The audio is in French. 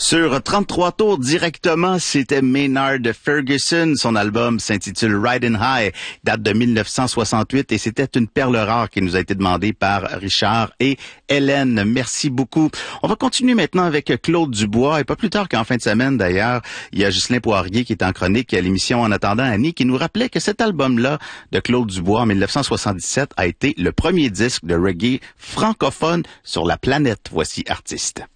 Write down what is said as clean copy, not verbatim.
Sur 33 tours directement, c'était Maynard Ferguson. Son album s'intitule Riding High, date de 1968 et c'était une perle rare qui nous a été demandée par Richard et Hélène. Merci beaucoup. On va continuer maintenant avec Claude Dubois et pas plus tard qu'en fin de semaine d'ailleurs, il y a Ghislain Poirier qui est en chronique à l'émission En attendant Annie qui nous rappelait que cet album-là de Claude Dubois en 1977 a été le premier disque de reggae francophone sur la planète. Voici Artiste.